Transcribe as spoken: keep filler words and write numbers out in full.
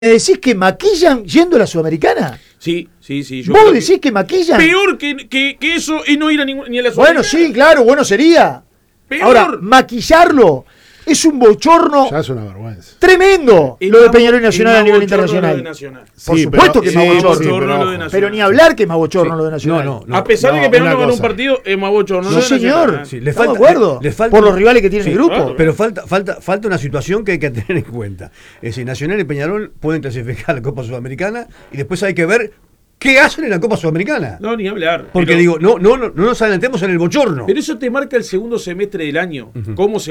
¿Me decís que maquillan yendo a la Sudamericana? Sí, sí, sí. Yo ¿Vos creo decís que que maquillan? peor que, que, que eso es no ir a ningún, ni a la Bueno, Sudamericana. sí, claro, bueno sería. Peor. Ahora, maquillarlo es un bochorno Ya es una vergüenza. tremendo Es lo de más- Peñarol y es Nacional más a nivel bochorno lo de internacional. Nacional. Por Sí, supuesto pero- que es sí, más sí, bochorno. bochorno pero lo de ojo. Nacional. Pero ni hablar que es más bochorno Sí. lo de Nacional. No, no, no. A pesar de No, que Perón una no ganó un cosa. partido, es más bochorno. Sí, lo de señor. Nacional. Sí, le Estamos falta- de acuerdo. le- le falta- Por los rivales que tiene Sí, el grupo. claro. Pero falta, falta, falta una situación que hay que tener en cuenta. Es decir, Nacional y Peñarol pueden clasificar a la Copa Sudamericana y después hay que ver qué hacen en la Copa Sudamericana. No, ni hablar. Porque pero, digo, no, no, no, no nos adelantemos en el bochorno. pero eso te marca el segundo semestre del año. Cómo se